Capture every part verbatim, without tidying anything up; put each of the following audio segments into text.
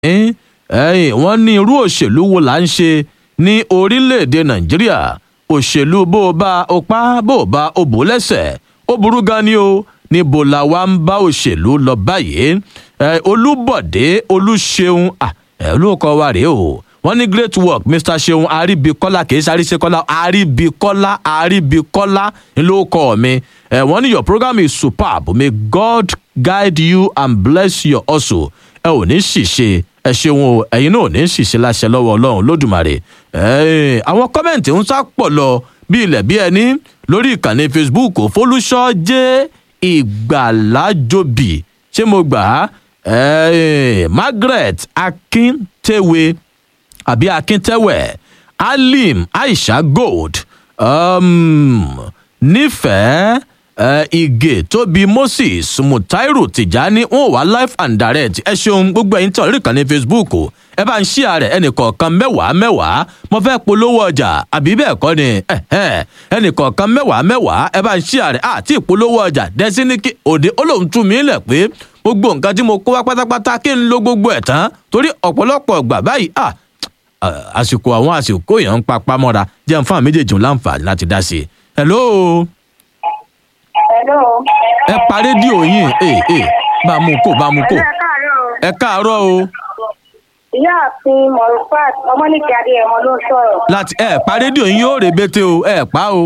wọ́n ní irú òṣèlú wo là ń ṣe ní orílẹ̀-èdè nàìjíríà òṣèlú bó o bá o pa bó o bá o bò lẹ́sẹ̀ ó burú gan ni o níbo la wá ń bá òṣèlú lọ báyìí olúbọ̀dé olúṣeun olóòkọ wa rèé o wọ́n ní great work mr seun aribikola kì í sáré ṣekọ́lá aribikola aribikola ńlọkọ mi wọ́n ní your program is superb may god guide you and bless your hustle ẹ ò ní ṣìṣe ẹ ṣeun o ẹ̀yin náà ò ní ṣìṣe láṣẹ lọ́wọ́ ọlọ́run lódùmarè àwọn kọ́mẹ̀ntì ń sá pọ̀ lọ bí ilẹ̀ bí ẹni lórí ìkànnì facebook fọlúṣọ́ jẹ́ ìgbàlájọbì ṣé mo gbà á margaret akíntéwé àbí akíntẹ́wẹ̀ alim aisha gold um, nífẹ̀ẹ́ uh, ige tóbi moses mutairu tìjání wọn wà live and direct ẹ ṣeun gbogbo ẹyin tí wọn rí kan ní facebook ẹ bá ń ṣí ààrẹ ẹnìkọ̀ọ̀kan mẹ́wàá mẹ́wàá mo fẹ́ polówó ọjà àbí bẹ́ẹ̀ kọ́ ni ẹnìkọ̀ọ̀kan mẹ́wàá mẹ́wàá ẹ bá ń ṣí ààrẹ àti ìpolówó ọjà dẹ́sí ní kí òde olóhùn tú mi lẹ̀ pé gbogbo nǹkan tí mo kó wá pátápátá kí n lo gbogbo ẹ̀ tán torí ọ̀pọ̀lọpọ̀ gbà báyìí ah àsìkò àwọn àsìkò yẹn ń papá mọ́ra jẹ́ ń fún àwọn méjèèjì láǹfààní láti dá sí i. hello. hello. ẹ pa rédíò yín ẹ ẹ bá a mú kó bá a mú kó. ẹ káàárọ̀ o. ìyá àfin morufat ọmọnìkẹ́ adéyẹmọ ló ń sọ̀rọ̀. láti ẹ pa rédíò yín yóò rèébété o ẹ pa o.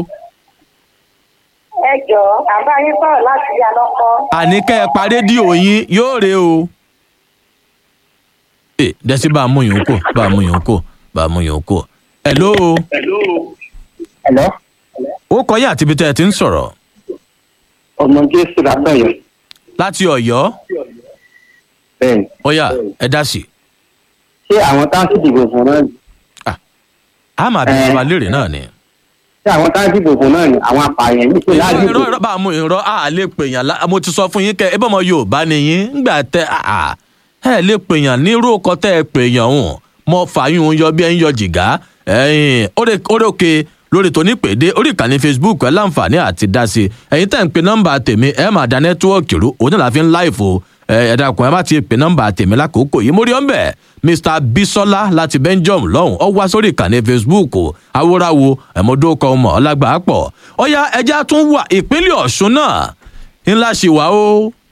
ẹ jọ àbá yín sọ̀rọ̀ láti yà lọ́kọ́. àní kẹ́ ẹ pa rédíò yín yóò rè o. ẹ dẹ́sí bá a mú yín kó bá a mú yín kó bá a mú yín kó. hello. hello. ó kọ yín àti ibi tẹ́ ẹ ti ń sọ̀rọ̀. ọmọ jésù látọ̀yọ́. láti ọ̀yọ́. bẹ́ẹ̀ni. ó yá ẹ dá sí. ṣé àwọn táǹkì dìbò fún náà ni. a máa bí ìjọba léèrè náà ni. ṣé àwọn táǹkì dìbò fún náà ni àwọn apààyàn ní ìpínlẹ̀ àdìgbò. irọ́ irọ́ bá a mú irọ́ a lè pèèyàn mo ti sọ fún yín kẹ ẹ bọ́ ọmọ yorùbá nìyín ńgbà tẹ ẹ lè pèèyàn ní irú ọkọ tẹ ẹ pèèyàn hùn mọ fàáyùn yọ bí ẹ ń yọ jìgá órókè lórí tó ní pèdé orí ìkànnì facebook ẹ láǹfààní àti dá sí ẹyin tẹ́ ń pe nọ́mbà tèmi ẹ máa da nẹ́tíwọ́ọ̀kì rú òun náà fi ń láìfò ẹ dàkún ẹ má ti pe nọ́mbà tèmi lákòókò yìí mo rí ọ́n bẹ̀ mr bisola láti belgium lọ́hùn ọ wá sórí ìkànnì facebook awóráwo ẹ̀mọ́dókọ̀ ọmọ ọlágbà pọ̀ ọ̀ya ẹja tún wà ìpínlẹ̀ ọ̀ṣun náà ńlá ṣì wà ó